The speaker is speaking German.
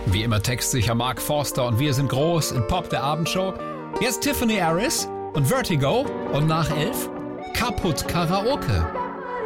Wie immer textsicher Mark Forster und Wir sind groß in Pop der Abendshow. Jetzt Tiffany Harris und Vertigo und nach 11 Kaputt Karaoke.